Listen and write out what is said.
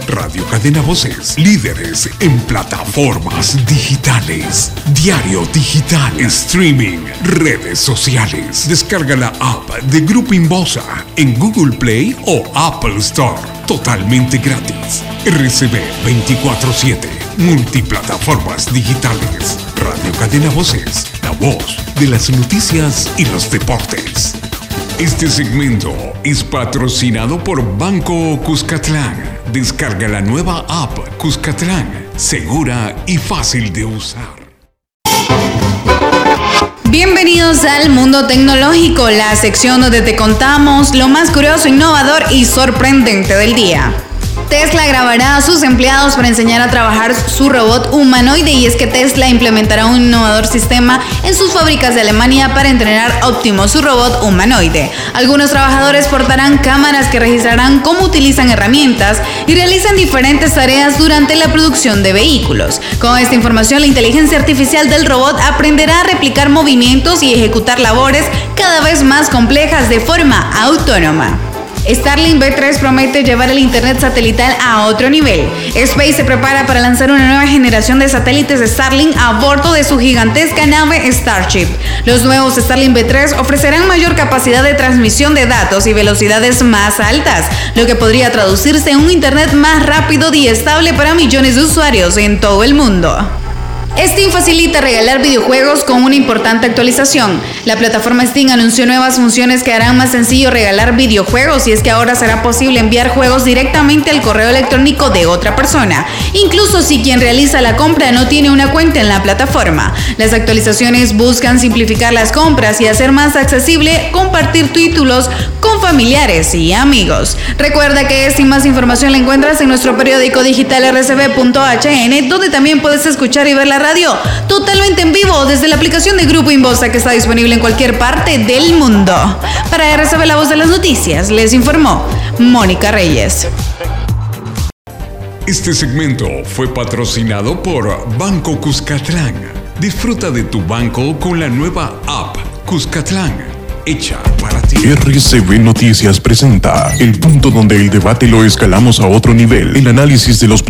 Radio Cadena Voces, líderes en plataformas digitales. Diario digital, streaming, redes sociales. Descarga la app de Grupo Inbosa en Google Play o Apple Store. Totalmente gratis. RCB 24/7. Multiplataformas digitales. Radio Cadena Voces, la voz de las noticias y los deportes. Este segmento es patrocinado por Banco Cuscatlán. Descarga la nueva app Cuscatlán, segura y fácil de usar. Bienvenidos al Mundo Tecnológico, la sección donde te contamos lo más curioso, innovador y sorprendente del día. Tesla grabará a sus empleados para enseñar a trabajar su robot humanoide, y es que Tesla implementará un innovador sistema en sus fábricas de Alemania para entrenar Optimus, su robot humanoide. Algunos trabajadores portarán cámaras que registrarán cómo utilizan herramientas y realizan diferentes tareas durante la producción de vehículos. Con esta información, la inteligencia artificial del robot aprenderá a replicar movimientos y ejecutar labores cada vez más complejas de forma autónoma. Starlink V3 promete llevar el internet satelital a otro nivel. Space se prepara para lanzar una nueva generación de satélites de Starlink a bordo de su gigantesca nave Starship. Los nuevos Starlink V3 ofrecerán mayor capacidad de transmisión de datos y velocidades más altas, lo que podría traducirse en un internet más rápido y estable para millones de usuarios en todo el mundo. Steam facilita regalar videojuegos con una importante actualización. La plataforma Steam anunció nuevas funciones que harán más sencillo regalar videojuegos, y es que ahora será posible enviar juegos directamente al correo electrónico de otra persona, incluso si quien realiza la compra no tiene una cuenta en la plataforma. Las actualizaciones buscan simplificar las compras y hacer más accesible compartir títulos con familiares y amigos. Recuerda que esta y más información la encuentras en nuestro periódico digital rcb.hn, donde también puedes escuchar y ver la radio totalmente en vivo desde la aplicación de Grupo Inbosa, que está disponible en cualquier parte del mundo. Para RCB, la voz de las noticias, les informó Mónica Reyes. Este segmento fue patrocinado por Banco Cuscatlán. Disfruta de tu banco con la nueva app Cuscatlán, hecha para ti. RCB Noticias presenta el punto donde el debate lo escalamos a otro nivel. El análisis de los